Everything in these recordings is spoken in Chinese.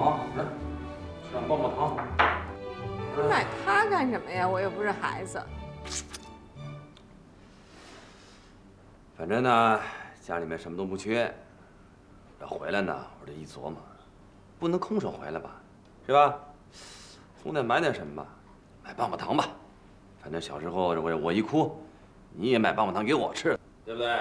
啊，来，吃点棒棒糖。 你买它干什么呀？我又不是孩子。 反正呢，家里面什么都不缺。要回来呢，我这一琢磨，不能空手回来吧，是吧？总得买点什么吧，买棒棒糖吧。反正小时候我一哭，你也买棒棒糖给我吃，对不对？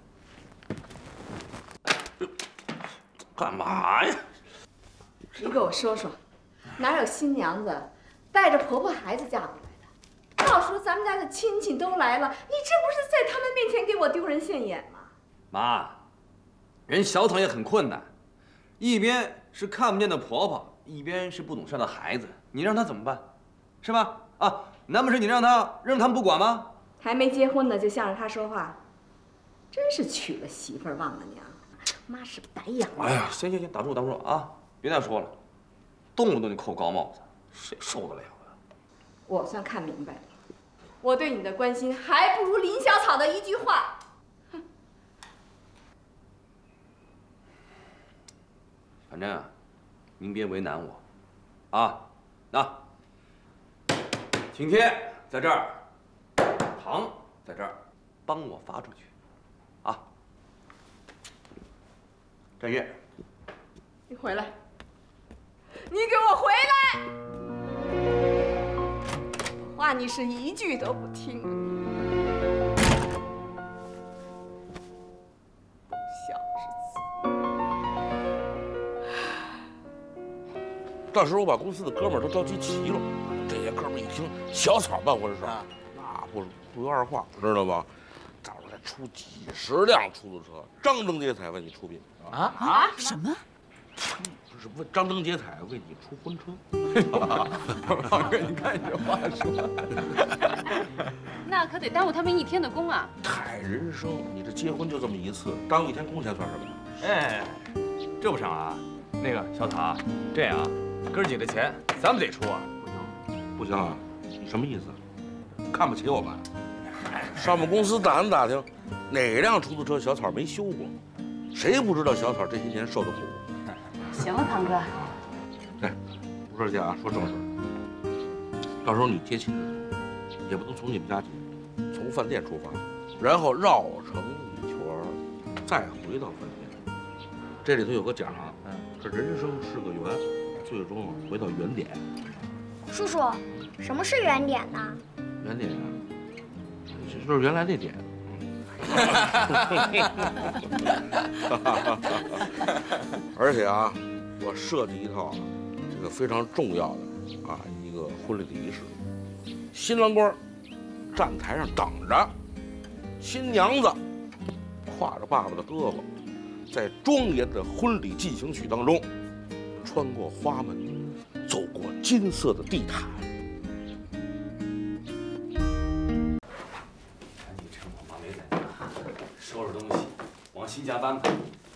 干嘛呀？ 你给我说说，哪有新娘子带着婆婆孩子嫁过来的？到时候咱们家的亲戚都来了，你这不是在他们面前给我丢人现眼吗？ 妈，人小草也很困难，一边是看不见的婆婆，一边是不懂事的孩子，你让她怎么办？是吧？啊，难不成你让他们不管吗？ 还没结婚呢就向着他说话，真是娶了媳妇儿忘了娘。妈是白养的。 哎呀，行，打住啊！别再说了，动不动就扣高帽子，谁受得了啊？ 我算看明白了，我对你的关心还不如林小草的一句话。哼。 反正啊，您别为难我，啊，那请帖在这儿，糖在这儿，帮我发出去，啊。振月， 你回来！你给我回来！话你是一句都不听。不孝之子。 到时候我把公司的哥们儿都召集齐了，这些哥们儿一听小草办婚事，那不由二话，知道吗？到时候再出几十辆出租车，张灯结彩为你出殡啊？什么？ 不是问张灯结彩为你出婚车。 王哥，你看你这话说， 那可得耽误他们一天的工啊！ 太人生，你这结婚就这么一次，耽误一天工钱算什么？ 哎，这不成啊？那个小草啊，这样啊，哥儿几个钱咱们得出啊。 不行啊，你什么意思？看不起我们？上我们公司打听打听，哪辆出租车小草没修过？谁不知道小草这些年受的苦？ 行了，堂哥。 哎，不说这些啊，说正事儿。到时候你接亲的时候，也不能从你们家接，从饭店出发，然后绕城一圈，再回到饭店。这里头有个讲，这人生是个圆，最终回到原点。 叔叔，什么是原点呢？ 原点呀，就是原来那点。而且啊，我设计一套这个非常重要的一个婚礼的仪式。新郎官站台上等着，新娘子挎着爸爸的胳膊，在庄严的婚礼进行曲当中，穿过花门，走过金色的地毯。 收拾东西，往新家搬吧。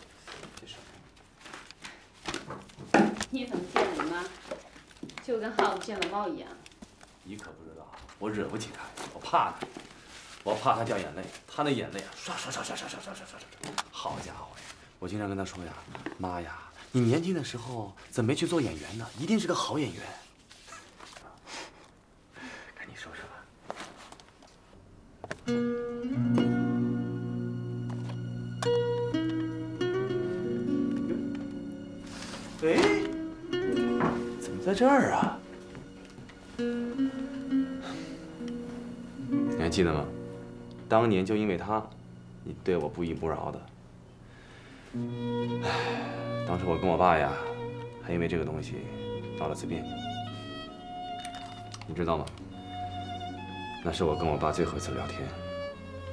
你怎么见你妈？就跟耗子见了猫一样。 你可不知道，我惹不起她，我怕她，我怕她掉眼泪，她那眼泪啊，刷。好家伙呀！我经常跟她说呀，妈呀，你年轻的时候怎么没去做演员呢？一定是个好演员。赶紧收拾吧。哎，怎么在这儿啊？你还记得吗？当年就因为他，你对我不依不饶的。哎，当时我跟我爸呀，还因为这个东西闹了次别扭。你知道吗？那是我跟我爸最后一次聊天。